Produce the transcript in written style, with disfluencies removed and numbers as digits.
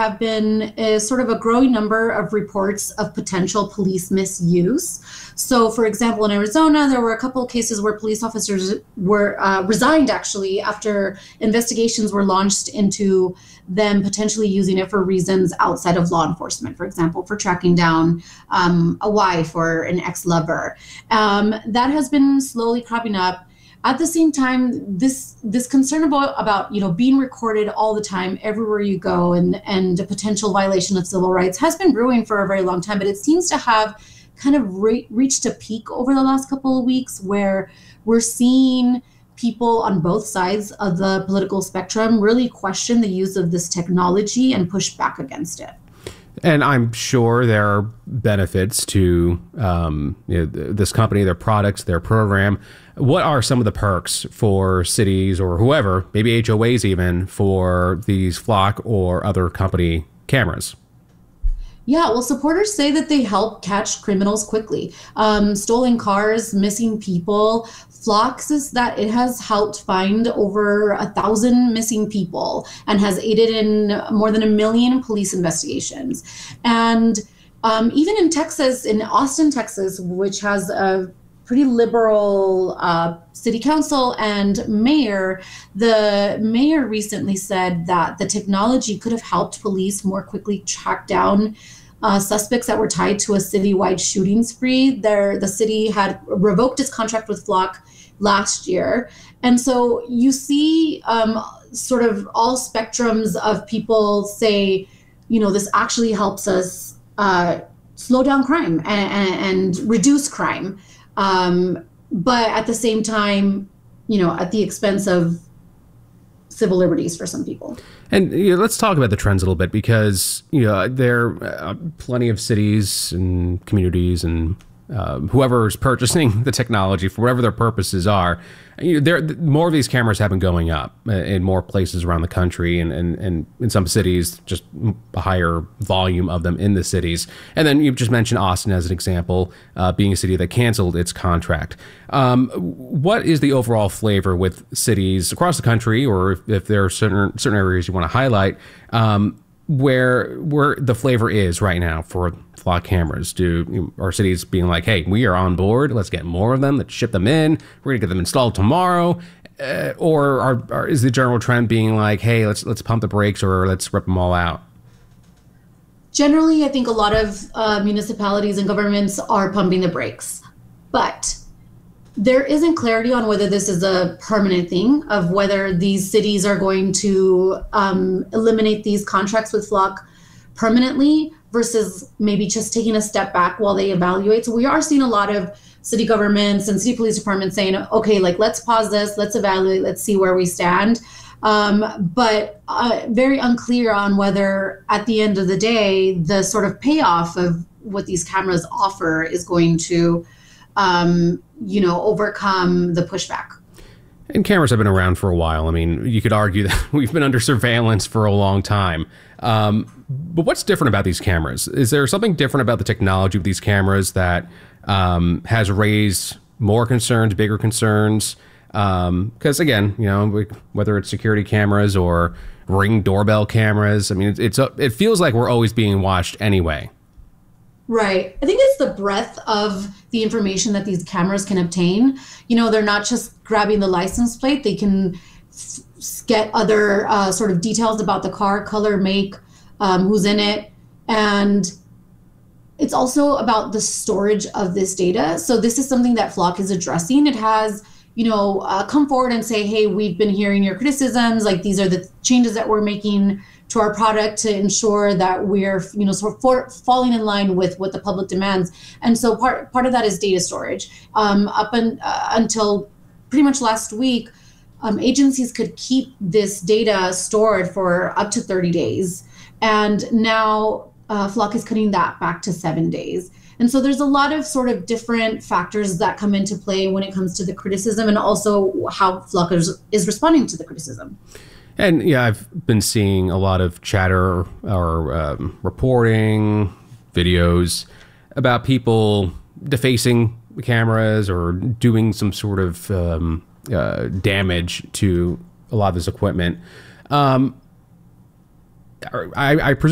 have been sort of a growing number of reports of potential police misuse. So, for example, in Arizona, there were a couple of cases where police officers were resigned, actually, after investigations were launched into them potentially using it for reasons outside of law enforcement, for example, for tracking down a wife or an ex-lover. That has been slowly cropping up. At the same time, this concern about being recorded all the time, everywhere you go, and a potential violation of civil rights has been brewing for a very long time, but it seems to have kind of reached a peak over the last couple of weeks, where we're seeing people on both sides of the political spectrum really question the use of this technology and push back against it. And I'm sure there are benefits to this company, their products, their program. What are some of the perks for cities or whoever, maybe HOAs even, for these Flock or other company cameras? Yeah, well, supporters say that they help catch criminals quickly. Stolen cars, missing people. Flock says that it has helped find over 1,000 missing people and has aided in more than 1 million police investigations. And even in Texas, in Austin, Texas, which has a pretty liberal city council and mayor, the mayor recently said that the technology could have helped police more quickly track down suspects that were tied to a citywide shooting spree. The city had revoked its contract with Flock last year. And so you see sort of all spectrums of people say, this actually helps us slow down crime and reduce crime. But at the same time, at the expense of civil liberties for some people. And let's talk about the trends a little bit, because there are plenty of cities and communities and whoever is purchasing the technology for whatever their purposes are. More of these cameras have been going up in more places around the country, and in some cities, just a higher volume of them in the cities. And then you've just mentioned Austin as an example, being a city that canceled its contract. What is the overall flavor with cities across the country, or if there are certain areas you want to highlight, where the flavor is right now for Flock cameras? Are cities being like, hey, we are on board, let's get more of them, let's ship them in, we're gonna get them installed tomorrow, or is the general trend being like, hey, let's pump the brakes, or let's rip them all out? Generally, I think a lot of municipalities and governments are pumping the brakes, but there isn't clarity on whether this is a permanent thing, of whether these cities are going to eliminate these contracts with Flock permanently versus maybe just taking a step back while they evaluate. So we are seeing a lot of city governments and city police departments saying, okay, let's pause this, let's evaluate, let's see where we stand. But very unclear on whether at the end of the day, the sort of payoff of what these cameras offer is going to overcome the pushback. And cameras have been around for a while. I mean, you could argue that we've been under surveillance for a long time. But what's different about these cameras? Is there something different about the technology of these cameras that has raised more concerns, bigger concerns? Because again, whether it's security cameras or Ring doorbell cameras, I mean, it feels like we're always being watched anyway. Right. I think it's the breadth of the information that these cameras can obtain. They're not just grabbing the license plate. They can get other sort of details about the car, color, make, who's in it. And it's also about the storage of this data. So this is something that Flock is addressing. It has, come forward and say, hey, we've been hearing your criticisms. Like, these are the changes that we're making to our product to ensure that we're, sort of falling in line with what the public demands. And so part of that is data storage. Until pretty much last week, agencies could keep this data stored for up to 30 days. And now Flock is cutting that back to 7 days. And so there's a lot of sort of different factors that come into play when it comes to the criticism, and also how Flock is responding to the criticism. And yeah, I've been seeing a lot of chatter or reporting, videos about people defacing the cameras or doing some sort of damage to a lot of this equipment. I presume